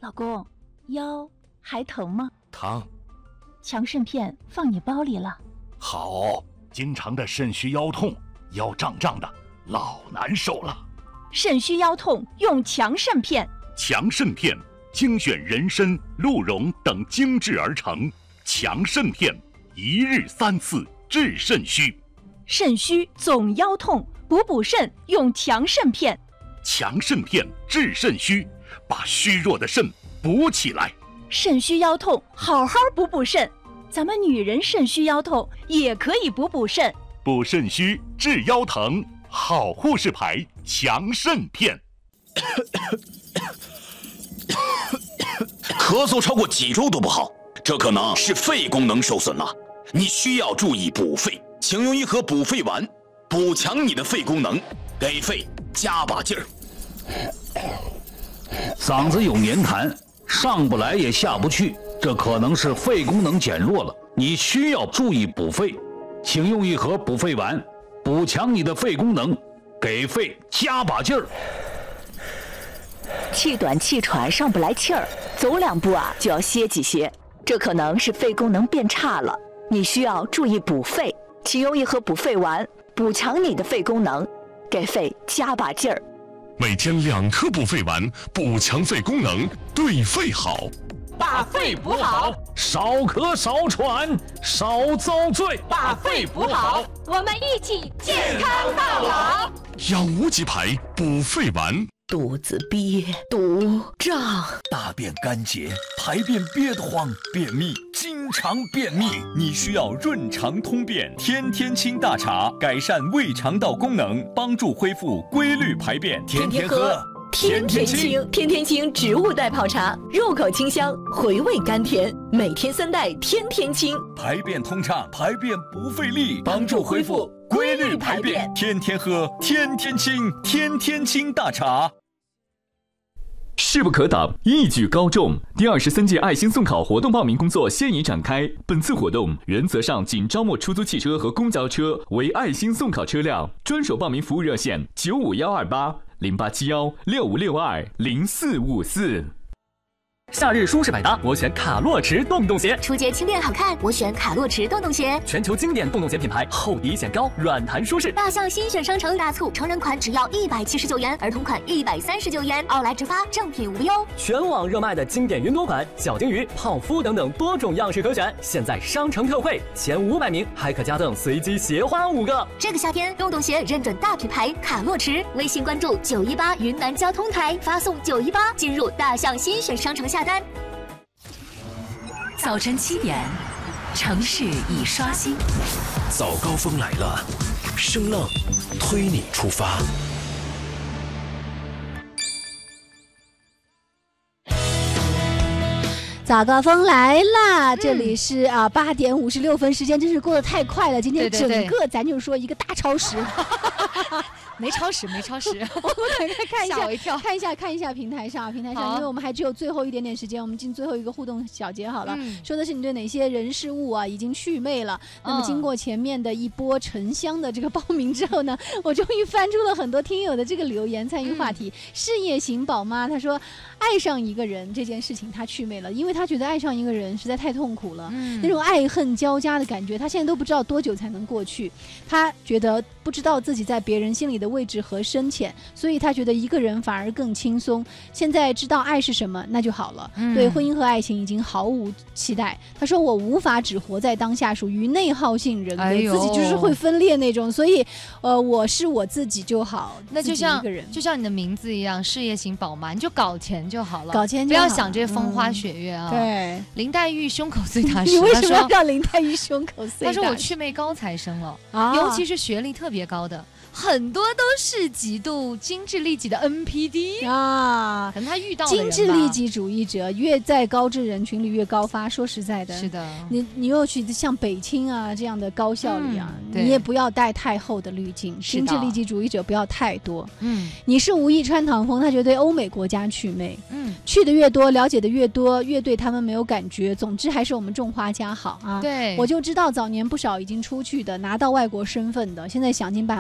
老公，腰还疼吗？ 疼。 强肾片放你包里了。 好，经常的肾虚腰痛，腰胀胀的，老难受了。 肾虚腰痛用强肾片。 强肾片精选人参、鹿茸等精制而成，强肾片一日3次治肾虚。 肾虚总腰痛，补肾用强肾片。 强肾片治肾虚，把虚弱的肾补起来。 肾虚腰痛，好好补肾。咱们女人肾虚腰痛也可以补肾。 补肾虚治腰疼，好护士牌强肾片。 咳嗽超过几周都不好，这可能是肺功能受损了。你需要注意补肺，请用一盒补肺丸，补强你的肺功能，给肺加把劲儿。 嗓子有黏痰，上不来也下不去，这可能是肺功能减弱了。你需要注意补肺，请用一盒补肺丸，补强你的肺功能，给肺加把劲儿。 气短气喘上不来气儿，走2步就要歇几歇，这可能是肺功能变差了。你需要注意补肺，请用一盒补肺丸，补强你的肺功能，给肺加把劲儿。 每天2颗补肺丸，补强肺功能，对肺好。 把肺补好， 少咳少喘少遭罪。 把肺补好，我们一起健康到老。 养无极牌补肺丸。 肚子憋、堵、胀， 大便干结，排便憋得慌，便秘，经常便秘，你需要润肠通便天天清大茶，改善胃肠道功能，帮助恢复规律排便。天天喝， 天天清。天天清植物代泡茶，入口清香，回味甘甜，每天3袋天天清， 排便通畅，排便不费力，帮助恢复规律排便。天天喝，天天清，天天清大茶。 势不可挡，一举高中。第23届爱心送考活动报名工作现已展开。本次活动原则上仅招募出租汽车和公交车为爱心送考车辆，专属报名服务热线95128-0871-6562-0454。 夏日舒适百搭，我选卡洛驰洞洞鞋。 初阶轻便好看，我选卡洛驰洞洞鞋。 全球经典洞洞鞋品牌，厚底显高，软弹舒适。 大象新选商城大促，成人款只要179元，儿童款139元，奥莱直发，正品无忧。 全网热卖的经典云朵款、小金鱼、泡芙等等多种样式可选，现在商城特惠，前500名还可加赠随机鞋花5个。 这个夏天，洞洞鞋认准大品牌卡洛驰，微信关注918云南交通台，发送918进入大象新选商城下单。 早晨7点，城市已刷新。 早高峰来了，声浪推你出发。 早高峰来啦！这里是8点56分，时间真是过得太快了。今天整个咱就说一个大超时。 没超时，我们赶快看一下， 吓我一跳， 看一下平台上，因为我们还只有最后一点点时间，我们进最后一个互动小节好了。说的是你对哪些人事物已经祛魅了。那么经过前面的一波沉香的这个报名之后呢，我终于翻出了很多听友的这个留言参与话题。事业型宝妈她说，爱上一个人这件事情她祛魅了，因为她觉得爱上一个人实在太痛苦了，那种爱恨交加的感觉，她现在都不知道多久才能过去。她觉得不知道自己在别人心里的位置和深浅，所以他觉得一个人反而更轻松。现在知道爱是什么，那就好了。对婚姻和爱情已经毫无期待。他说我无法只活在当下，属于内耗性人格，自己就是会分裂那种，所以我是我自己就好。 那就像一个人， 就像你的名字一样，事业型宝妈，你就搞钱就好了， 搞钱就好， 不要想这些风花雪月啊。 对， 林黛玉胸口碎大石， 你为什么要让林黛玉胸口碎大石？ 他说我祛魅高材生了，尤其是学历特别高的。很多都是极度精致利己的 NPD 啊， 可能他遇到的人精致利己主义者越在高知人群里越高发。说实在的， 是的， 你又去像北清这样的高校里你也不要带太厚的滤镜。精致利己主义者不要太多。你是无意穿堂风，他觉得对欧美国家祛魅。去的越多，了解的越多，越对他们没有感觉。总之还是我们种花家好啊。 对， 我就知道早年不少已经出去的，拿到外国身份的，现在想尽办法回来。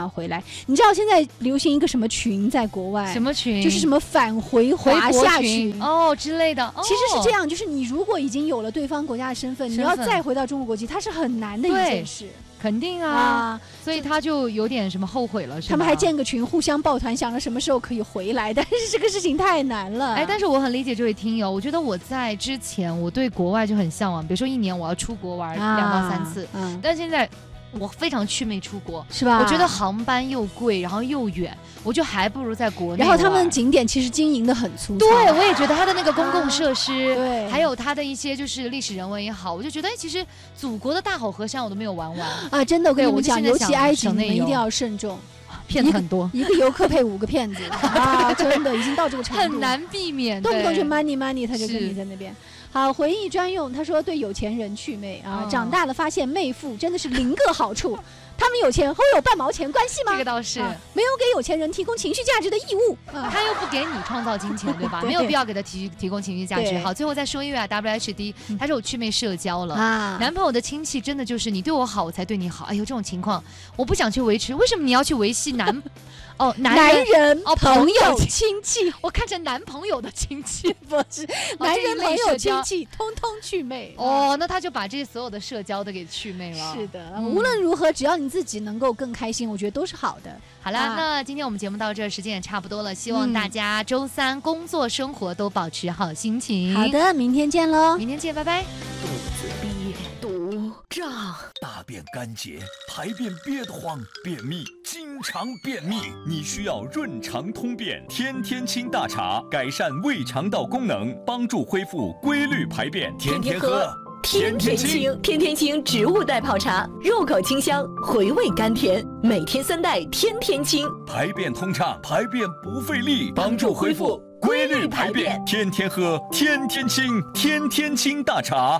你知道现在流行一个什么群在国外？ 什么群？ 就是什么返回华夏群哦之类的。 其实是这样，就是你如果已经有了对方国家的身份，你要再回到中国国籍，它是很难的一件事。 肯定啊，所以他就有点什么后悔了，是吧？ 他们还建个群，互相抱团，想着什么时候可以回来，但是这个事情太难了。 但是我很理解这位听友，我觉得我在之前我对国外就很向往，比如说1年我要出国玩2到3次，但现在我非常祛魅出国， 是吧？ 我觉得航班又贵，然后又远，我就还不如在国内。 然后他们景点其实经营的很粗糙， 对，我也觉得他的那个公共设施，对，还有他的一些就是历史人文也好，我就觉得其实祖国的大好河山我都没有玩完啊！真的，我跟你们讲，尤其埃及，你们一定要慎重。 骗子很多， 一个游客配5个骗子啊！真的已经到这个程度， 很难避免。 动不动就 money， 他就跟你在那边。好，回忆专用。他说对有钱人去魅啊，长大了发现媚妇真的是0个好处。他们有钱和我有半毛钱关系吗？ 这个倒是， 没有给有钱人提供情绪价值的义务。 他又不给你创造金钱，对吧？没有必要给他提供情绪价值。好，最后再说一位WHD，他说我祛魅社交了男朋友的亲戚真的就是你对我好我才对你好。哎呦，这种情况我不想去维持，为什么你要去维系男人朋友亲戚？ 我看成男朋友的亲戚， 不是男人朋友亲戚，通通祛魅。 那他就把这些所有的社交都给祛魅了。 是的，无论如何，只要你自己能够更开心，我觉得都是好的。 好了，那今天我们节目到这儿，时间也差不多了，希望大家周3工作生活都保持好心情。 好的，明天见喽！ 明天见，拜拜。 肚子憋堵胀，大便干结，排便憋得慌，便秘，经常便秘， 你需要润肠通便天天清大茶，改善胃肠道功能，帮助恢复规律排便。 天天喝。天天清，天天清植物代泡茶，入口清香，回味甘甜，每天3袋，天天清， 排便通畅，排便不费力，帮助恢复规律排便。天天喝，天天清，天天清大茶。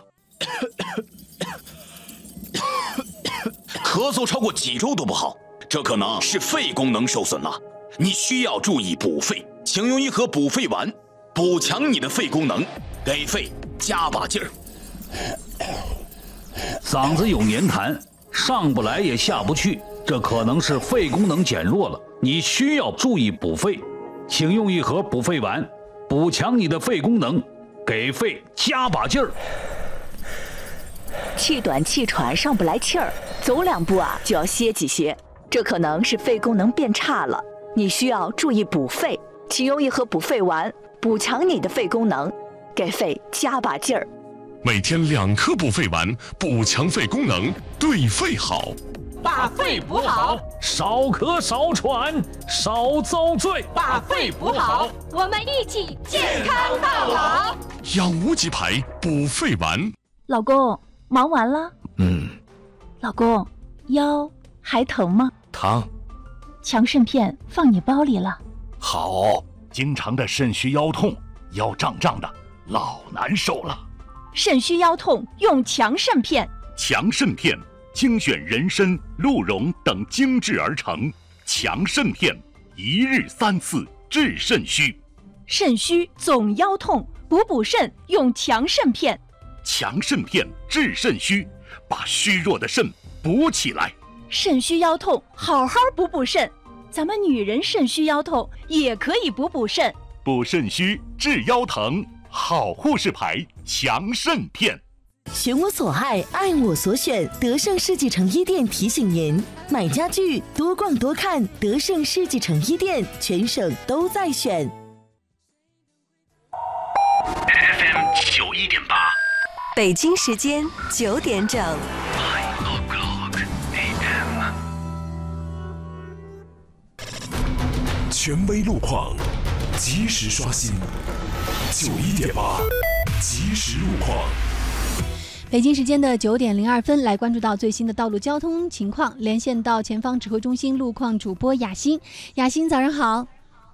咳嗽超过几周都不好，这可能是肺功能受损了，你需要注意补肺，请用1盒补肺丸，补强你的肺功能，给肺加把劲儿。 嗓子有黏痰，上不来也下不去，这可能是肺功能减弱了，你需要注意补肺，请用1盒补肺丸，补强你的肺功能，给肺加把劲儿。 气短气喘，上不来气儿，走2步就要歇几歇，这可能是肺功能变差了，你需要注意补肺，请用1盒补肺丸，补强你的肺功能，给肺加把劲儿。 每天2颗补肺丸，补强肺功能，对肺好。 把肺补好， 少咳少喘少遭罪。 把肺补好，我们一起健康到老。 养无极牌补肺丸。 老公，忙完了？老公，腰还疼吗？ 疼。 强肾片放你包里了。 好，经常的肾虚腰痛，腰胀胀的，老难受了。 肾虚腰痛用强肾片。 强肾片精选人参、鹿茸等精制而成，强肾片1日3次治肾虚。 肾虚总腰痛，补肾用强肾片。 强肾片治肾虚，把虚弱的肾补起来。 肾虚腰痛，好好补肾。咱们女人肾虚腰痛也可以补肾。 补肾虚治腰疼，好护士牌强肾片。 选我所爱，爱我所选。德胜世纪城1店提醒您：买家具多逛多看，德胜世纪城1店，全省都在选。 FM 91.8， 北京时间9点整。 权威路况，及时刷新。91.8，及时路况。 北京时间的9点02分，来关注到最新的道路交通情况，连线到前方指挥中心路况主播雅欣。雅欣，早上好。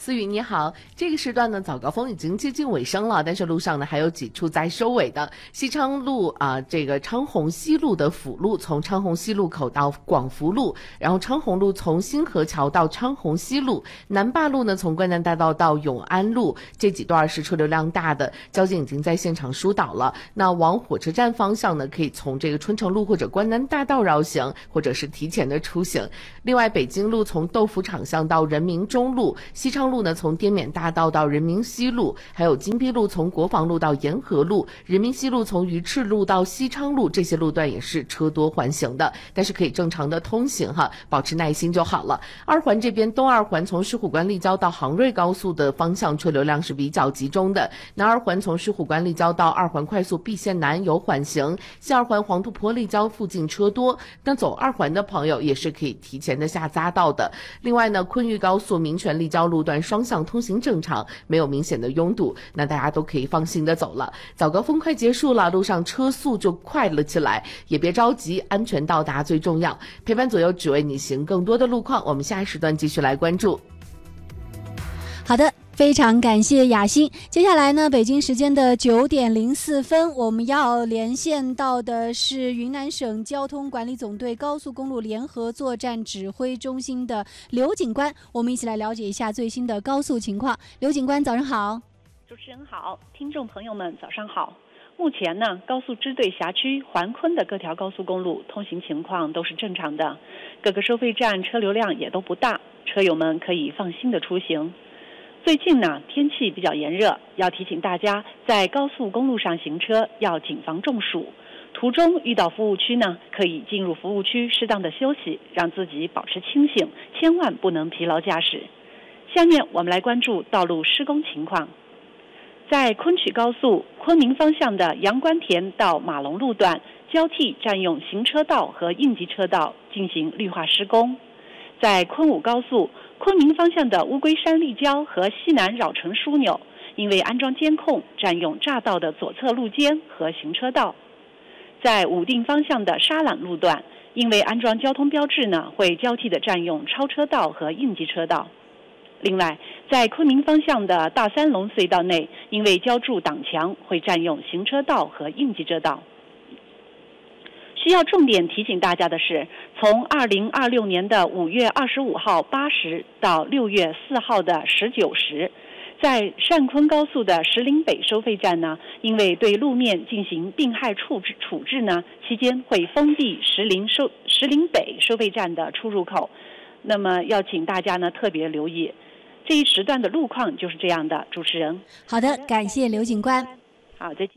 思雨你好，这个时段呢早高峰已经接近尾声了，但是路上呢还有几处在收尾的。西昌路这个昌洪西路的辅路，从昌洪西路口到广福路，然后昌洪路从新河桥到昌洪西路，南坝路呢从关南大道到永安路，这几段是车流量大的，交警已经在现场疏导了。那往火车站方向呢，可以从这个春城路或者关南大道绕行，或者是提前的出行。另外，北京路从豆腐厂巷到人民中路，西昌路呢从滇缅大道到人民西路，还有金碧路从国防路到沿河路，人民西路从鱼翅路到西昌路，这些路段也是车多环行的，但是可以正常的通行哈，保持耐心就好了。二环这边东二环从石虎关立交到杭瑞高速的方向车流量是比较集中的，南二环从石虎关立交到二环快速毕县南有缓行，西二环黄土坡立交附近车多，那走二环的朋友也是可以提前的下匝道的。另外呢，昆玉高速民权立交路段双向通行正常，没有明显的拥堵，那大家都可以放心的走了。早高峰快结束了，路上车速就快了起来，也别着急，安全到达最重要。陪伴左右，只为你行更多的路况，我们下一时段继续来关注。 好的，非常感谢雅欣。接下来呢，北京时间的9点04分，我们要连线到的是云南省交通管理总队高速公路联合作战指挥中心的刘警官，我们一起来了解一下最新的高速情况。刘警官，早上好。 主持人好，听众朋友们早上好。目前呢，高速支队辖区环昆的各条高速公路通行情况都是正常的，各个收费站车流量也都不大，车友们可以放心的出行。最近呢，天气比较炎热，要提醒大家在高速公路上行车要谨防中暑。途中遇到服务区呢，可以进入服务区适当的休息，让自己保持清醒，千万不能疲劳驾驶。下面我们来关注道路施工情况。在昆曲高速昆明方向的阳关田到马龙路段交替占用行车道和应急车道进行绿化施工。在昆武高速昆明方向的乌龟山立交和西南绕城枢纽，因为安装监控占用匝道的左侧路肩和行车道。在武定方向的沙朗路段，因为安装交通标志呢，会交替的占用超车道和应急车道。另外，在昆明方向的大三龙隧道内，因为浇筑挡墙，会占用行车道和应急车道。需要重点提醒大家的是，从2026年的5月25号8时到6月4号的19时，在汕昆高速的石林北收费站呢，因为对路面进行病害处置呢，期间会封闭石林北收费站的出入口。那么要请大家呢特别留意，这一时段的路况就是这样的。主持人， 好的，感谢刘警官。 好，再见。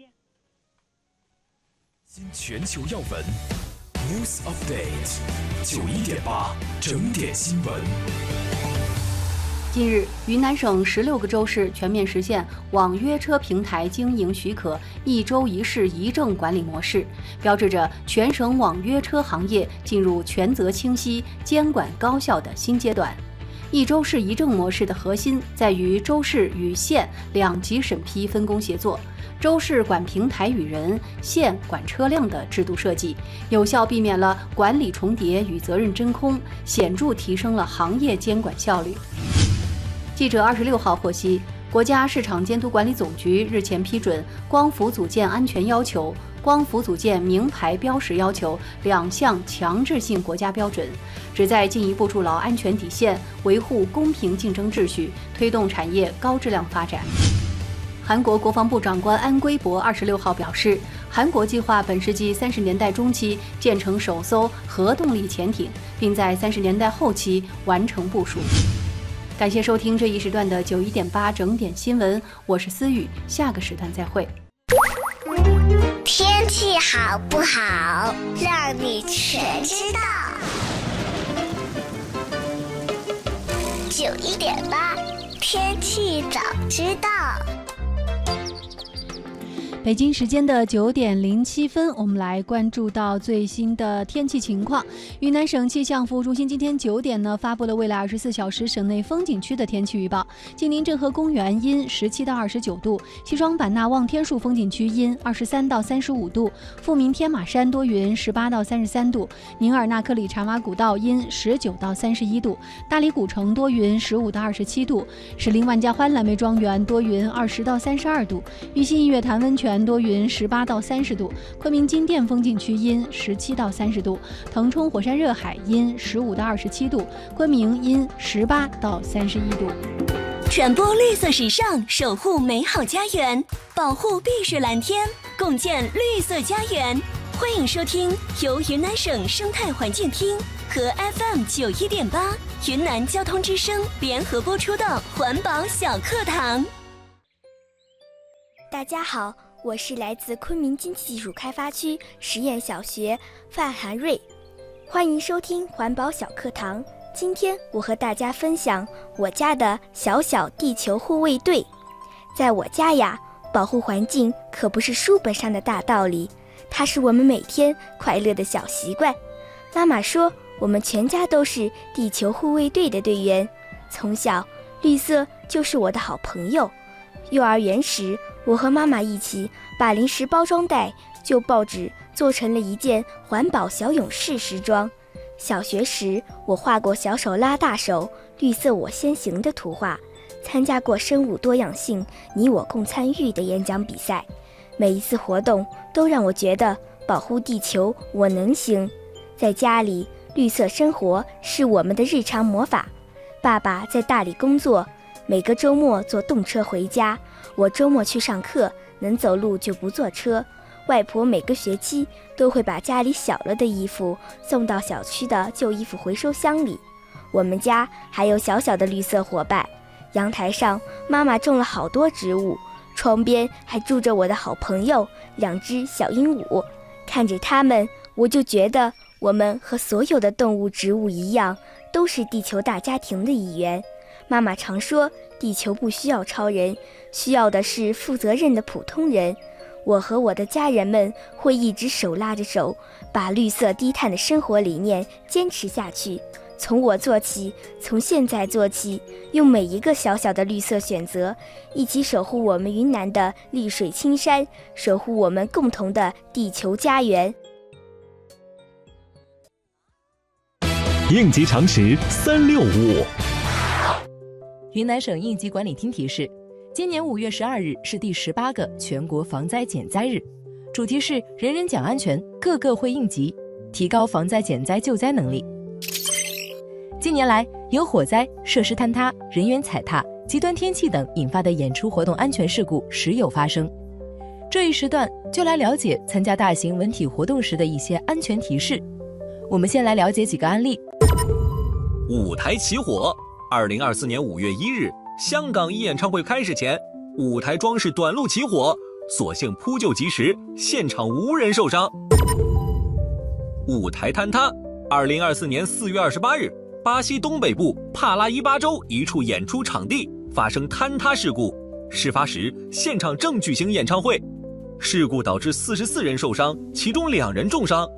全球要闻 News Update 91.8整点新闻。 近日，云南省16个州市全面实现网约车平台经营许可一州一市一证管理模式，标志着全省网约车行业进入权责清晰、监管高效的新阶段。一州市一证模式的核心在于州市与县两级审批分工协作，州市管平台与人，县管车辆的制度设计，有效避免了管理重叠与责任真空，显著提升了行业监管效率。记者26号获悉，国家市场监督管理总局日前批准光伏组件安全要求、光伏组件名牌标识要求2项强制性国家标准，旨在进一步筑牢安全底线，维护公平竞争秩序，推动产业高质量发展。韩国国防部长官安圭博26号表示，韩国计划本世纪30年代中期建成首艘核动力潜艇，并在30年代后期完成部署。感谢收听这一时段的91.8整点新闻，我是思雨，下个时段再会。 天气好不好，让你全知道。91.8天气早知道。 北京时间的9点07分，我们来关注到最新的天气情况。云南省气象服务中心今天9点呢发布了未来24小时省内风景区的天气预报。晋宁镇河公园阴17到29度，西双版纳望天树风景区阴23到35度，富民天马山多云18到33度，宁尔纳克里察玛古道阴19到31度，大理古城多云15到27度，石林万家欢蓝莓庄园多云20到32度，玉溪音乐潭温泉多云18到30度，昆明金店风景区阴17到30度，腾冲火山热海阴15到27度，昆明阴18到31度。 传播绿色时尚，守护美好家园，保护碧水蓝天，共建绿色家园。欢迎收听由云南省生态环境厅和 FM 91.8云南交通之声联合播出的环保小课堂。 大家好，我是来自昆明经济技术开发区实验小学范涵瑞，欢迎收听环保小课堂。今天我和大家分享我家的小小地球护卫队。在我家呀，保护环境可不是书本上的大道理，它是我们每天快乐的小习惯。妈妈说，我们全家都是地球护卫队的队员，从小绿色就是我的好朋友。幼儿园时，我和妈妈一起把零食包装袋、旧报纸做成了一件环保小勇士时装。小学时，我画过小手拉大手、绿色我先行的图画，参加过生物多样性你我共参与的演讲比赛。每一次活动都让我觉得保护地球我能行。在家里，绿色生活是我们的日常魔法。爸爸在大理工作，每个周末坐动车回家，我周末去上课，能走路就不坐车。外婆每个学期都会把家里小了的衣服送到小区的旧衣服回收箱里。我们家还有小小的绿色伙伴，阳台上妈妈种了好多植物，窗边还住着我的好朋友2只小鹦鹉。看着它们，我就觉得我们和所有的动物植物一样，都是地球大家庭的一员。妈妈常说，地球不需要超人，需要的是负责任的普通人。我和我的家人们会一直手拉着手，把绿色低碳的生活理念坚持下去。从我做起，从现在做起，用每一个小小的绿色选择，一起守护我们云南的绿水青山，守护我们共同的地球家园。 应急常识365。 云南省应急管理厅提示，今年5月12日是第18个全国防灾减灾日，主题是人人讲安全，个个会应急，提高防灾减灾救灾能力。近年来，由火灾、设施坍塌、人员踩踏、极端天气等引发的演出活动安全事故时有发生。这一时段就来了解参加大型文体活动时的一些安全提示。我们先来了解几个案例。 舞台起火，2024年5月1日，香港一演唱会开始前，舞台装饰短路起火，所幸扑救及时，现场无人受伤。舞台坍塌，2024年4月28日，巴西东北部帕拉伊巴州一处演出场地发生坍塌事故，事发时现场正举行演唱会，事故导致44人受伤，其中2人重伤。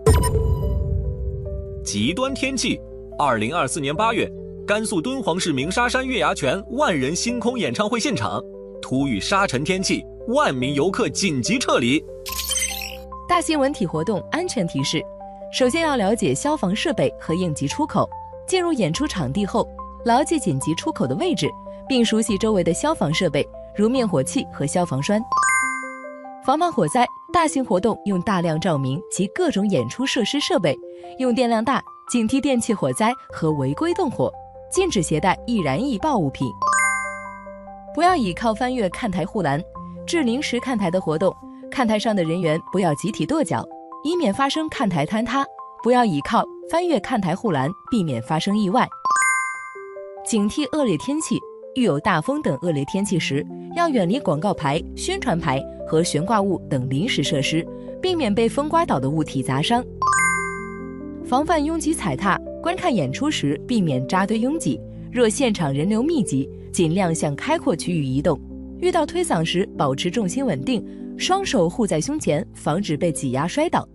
极端天气，2024年8月，甘肃敦煌市鸣沙山月牙泉万人星空演唱会现场，突遇沙尘天气，万名游客紧急撤离。 大型文体活动安全提示：首先要了解消防设备和应急出口。进入演出场地后，牢记紧急出口的位置，并熟悉周围的消防设备，如灭火器和消防栓。防范火灾，大型活动用大量照明及各种演出设施设备，用电量大，警惕电气火灾和违规动火，禁止携带易燃易爆物品。不要倚靠翻越看台护栏，至临时看台的活动，看台上的人员不要集体跺脚，以免发生看台坍塌。不要倚靠翻越看台护栏，避免发生意外。警惕恶劣天气，遇有大风等恶劣天气时，要远离广告牌、宣传牌和悬挂物等临时设施，避免被风刮倒的物体砸伤。防范拥挤踩踏，观看演出时避免扎堆拥挤，若现场人流密集，尽量向开阔区域移动， 遇到推搡时保持重心稳定，双手护在胸前，防止被挤压摔倒。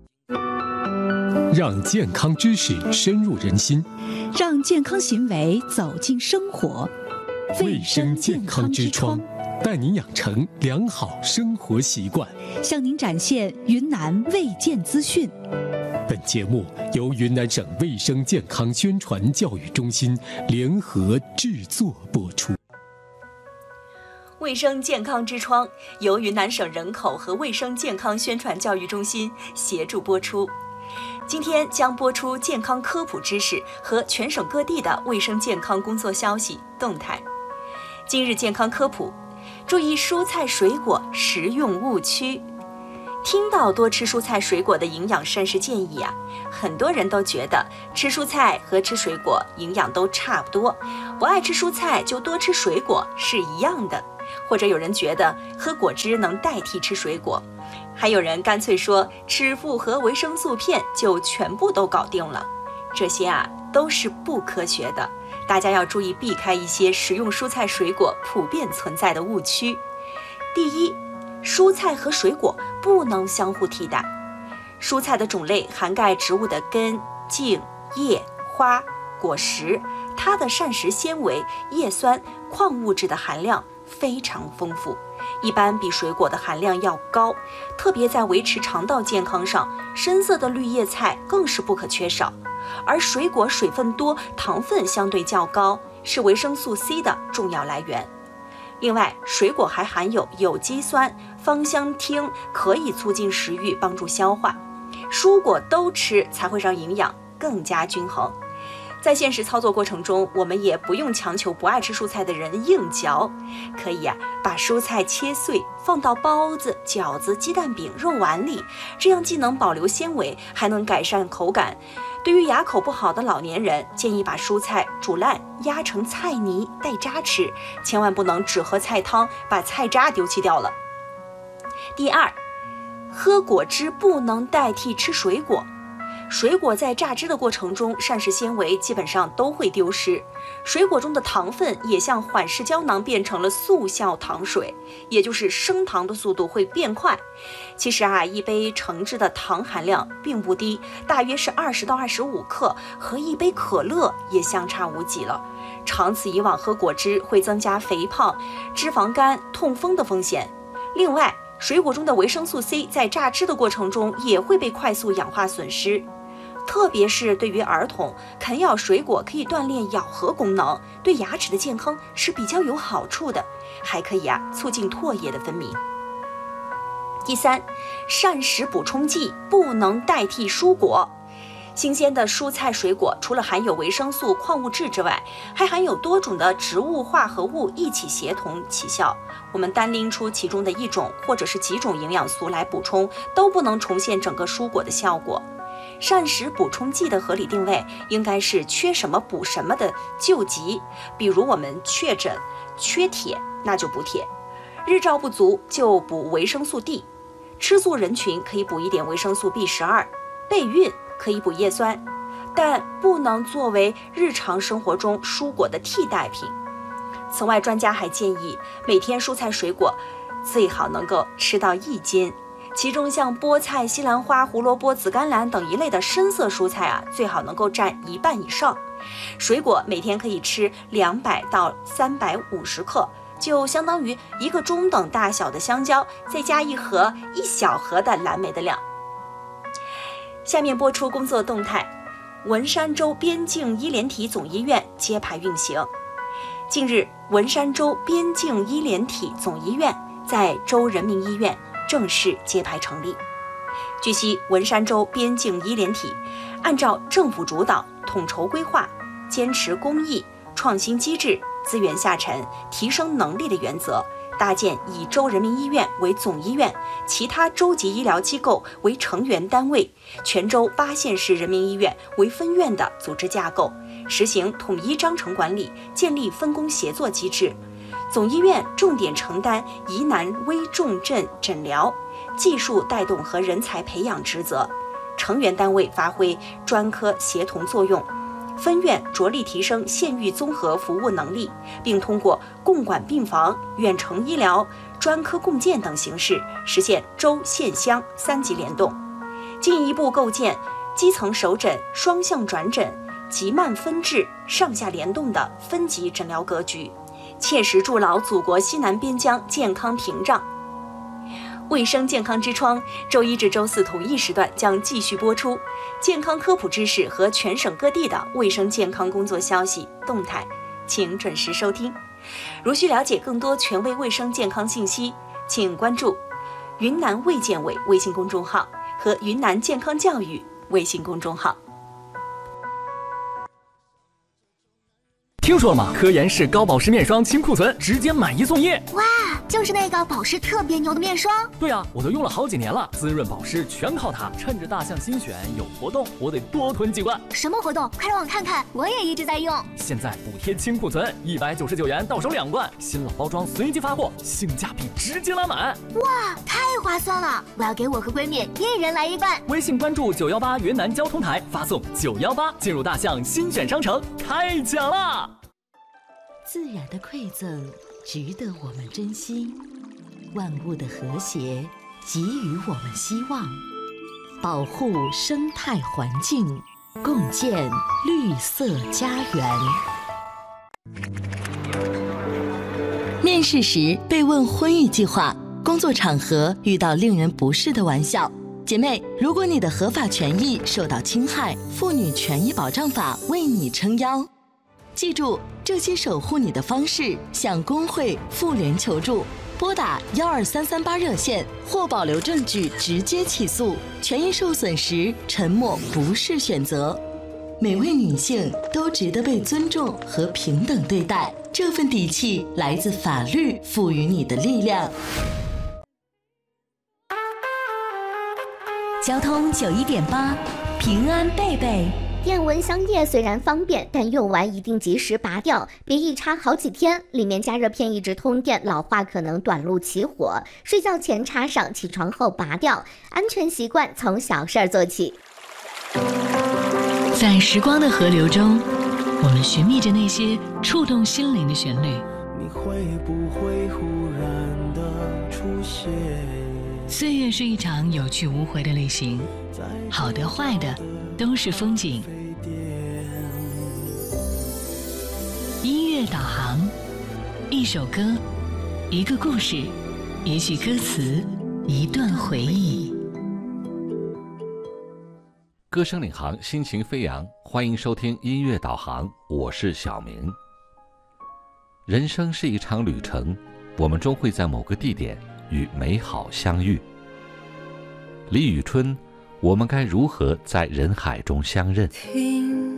让健康知识深入人心， 让健康行为走进生活。 卫生健康之窗，带您养成良好生活习惯， 向您展现云南卫健资讯。 本节目由云南省卫生健康宣传教育中心联合制作播出。 卫生健康之窗由云南省人口和卫生健康宣传教育中心协助播出。今天将播出健康科普知识和全省各地的卫生健康工作消息动态。今日健康科普，注意蔬菜水果食用误区。听到多吃蔬菜水果的营养膳食建议啊，很多人都觉得吃蔬菜和吃水果营养都差不多，不爱吃蔬菜就多吃水果是一样的。或者有人觉得喝果汁能代替吃水果，还有人干脆说吃复合维生素片就全部都搞定了。这些啊都是不科学的，大家要注意避开一些食用蔬菜水果普遍存在的误区。第一，蔬菜和水果不能相互替代。蔬菜的种类涵盖植物的根、茎、叶、花、果实，它的膳食纤维、叶酸、矿物质的含量非常丰富，一般比水果的含量要高，特别在维持肠道健康上，深色的绿叶菜更是不可缺少。而水果水分多，糖分相对较高，是维生素 C 的重要来源。另外，水果还含有有机酸、芳香烃，可以促进食欲，帮助消化。蔬果都吃才会让营养更加均衡。在现实操作过程中，我们也不用强求不爱吃蔬菜的人硬嚼，可以把蔬菜切碎，放到包子、饺子、鸡蛋饼、肉丸里，这样既能保留纤维，还能改善口感。对于牙口不好的老年人，建议把蔬菜煮烂，压成菜泥带渣吃，千万不能只喝菜汤，把菜渣丢弃掉了。第二，喝果汁不能代替吃水果。水果在榨汁的过程中，膳食纤维基本上都会丢失，水果中的糖分也像缓释胶囊变成了速效糖水，也就是升糖的速度会变快。其实一杯橙汁的糖含量并不低，大约是20到25克，和一杯可乐也相差无几了。长此以往喝果汁会增加肥胖、脂肪肝、痛风的风险。另外，水果中的维生素 C 在榨汁的过程中也会被快速氧化损失。特别是对于儿童，啃咬水果可以锻炼咬合功能，对牙齿的健康是比较有好处的，还可以促进唾液的分泌。第三，膳食补充剂不能代替蔬果。新鲜的蔬菜水果除了含有维生素、矿物质之外，还含有多种的植物化合物一起协同起效，我们单拎出其中的一种或者是几种营养素来补充，都不能重现整个蔬果的效果。膳食补充剂的合理定位应该是缺什么补什么的救急，比如我们确诊缺铁，那就补铁；日照不足就补维生素 D； 吃素人群可以补一点维生素 B12； 备孕可以补叶酸，但不能作为日常生活中蔬果的替代品。此外，专家还建议每天蔬菜水果最好能够吃到1斤。其中像菠菜、西兰花、胡萝卜、紫甘蓝等一类的深色蔬菜最好能够占1半以上。水果每天可以吃200到350克，就相当于一个中等大小的香蕉，再加1小盒的蓝莓的量。下面播出工作动态：文山州边境医联体总医院揭牌运行。近日，文山州边境医联体总医院在州人民医院正式揭牌成立。据悉，文山州边境医联体按照政府主导、统筹规划、坚持公益、创新机制、资源下沉、提升能力的原则，搭建以州人民医院为总医院，其他州级医疗机构为成员单位，全州8县市人民医院为分院的组织架构，实行统一章程管理，建立分工协作机制。总医院重点承担疑难危重症诊疗、技术带动和人才培养职责，成员单位发挥专科协同作用， 分院着力提升县域综合服务能力，并通过共管病房、远程医疗、专科共建等形式，实现州县乡3级联动，进一步构建基层首诊、双向转诊、急慢分治、上下联动的分级诊疗格局，切实筑牢祖国西南边疆健康屏障。卫生健康之窗周一至周四同一时段将继续播出健康科普知识和全省各地的卫生健康工作消息动态，请准时收听。如需了解更多权威卫生健康信息，请关注云南卫健委微信公众号和云南健康教育微信公众号。 听说了吗？科颜氏高保湿面霜清库存，直接买1送1。 哇，就是那个保湿特别牛的面霜。 对啊，我都用了好几年了，滋润保湿全靠它。趁着大象新选有活动，我得多囤几罐。 什么活动？快让我看看，我也一直在用。 现在补贴清库存，199元到手2罐，新老包装随机发货，性价比直接拉满。 哇，太划算了！我要给我和闺蜜1人来1罐。 微信关注918云南交通台，发送918进入大象新选商城，开奖啦！ 自然的馈赠值得我们珍惜，万物的和谐给予我们希望，保护生态环境，共建绿色家园。面试时被问婚育计划，工作场合遇到令人不适的玩笑，姐妹，如果你的合法权益受到侵害，妇女权益保障法为你撑腰。记住这些守护你的方式，向工会、妇联求助，拨打12338热线或保留证据直接起诉。权益受损时，沉默不是选择。每位女性都值得被尊重和平等对待，这份底气来自法律赋予你的力量。 交通91.8，平安贝贝。 电蚊香液虽然方便，但用完一定及时拔掉，别一插好几天。里面加热片一直通电，老化可能短路起火。睡觉前插上，起床后拔掉。安全习惯从小事儿做起。 在时光的河流中，我们寻觅着那些触动心灵的旋律。 你会不会忽然的出现？ 岁月是一场有去无回的旅行，好的坏的都是风景。音乐导航，一首歌，一个故事，一句歌词，一段回忆。 歌声领航，心情飞扬，欢迎收听音乐导航，我是小明。人生是一场旅程，我们终会在某个地点与美好相遇。李宇春，我们该如何在人海中相认？ 听